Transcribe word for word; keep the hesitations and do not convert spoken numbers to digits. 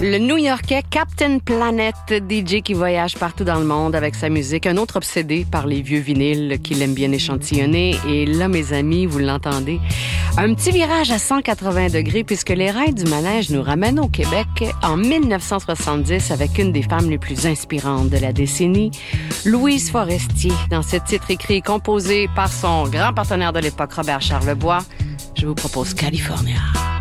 Le New-Yorkais Captain Planet, D J qui voyage partout dans le monde avec sa musique, un autre obsédé par les vieux vinyles qu'il aime bien échantillonner. Et là, mes amis, vous l'entendez, un petit virage à cent quatre-vingts degrés puisque les rails du manège nous ramènent au Québec en dix-neuf cent soixante-dix avec une des femmes les plus inspirantes de la décennie, Louise Forestier, dans ce titre écrit et composé par son grand partenaire de l'époque, Robert Charlebois. Je vous propose California.